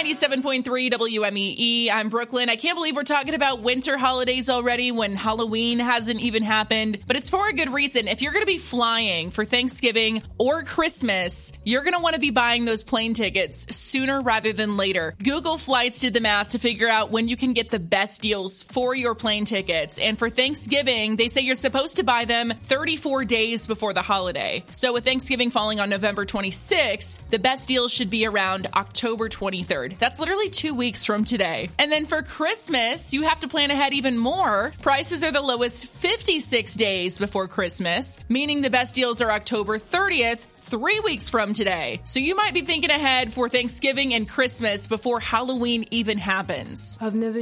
97.3 WMEE. I'm Brooklyn. I can't believe we're talking about winter holidays already when Halloween hasn't even happened, but it's for a good reason. If you're going to be flying for Thanksgiving or Christmas, you're going to want to be buying those plane tickets sooner rather than later. Google Flights did the math to figure out when you can get the best deals for your plane tickets. And for Thanksgiving, they say you're supposed to buy them 34 days before the holiday. So with Thanksgiving falling on November 26th, the best deals should be around October 23rd. That's literally 2 weeks from today. And then for Christmas, you have to plan ahead even more. Prices are the lowest 56 days before Christmas, meaning the best deals are October 30th, 3 weeks from today. So you might be thinking ahead for Thanksgiving and Christmas before Halloween even happens. I've never